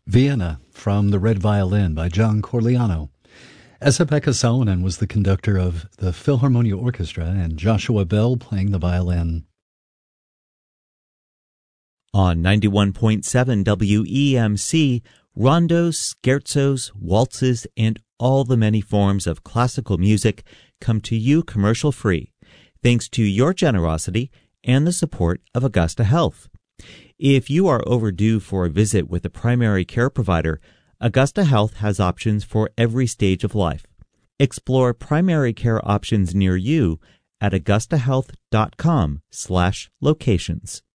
Vienna from the Red Violin by John Corigliano. Esa-Pekka Salonen was the conductor of the Philharmonia Orchestra and Joshua Bell playing the violin. On 91.7 WEMC, rondos, scherzos, waltzes, and all the many forms of classical music come to you commercial-free, thanks to your generosity and the support of Augusta Health. If you are overdue for a visit with a primary care provider, Augusta Health has options for every stage of life. Explore primary care options near you at augustahealth.com/locations.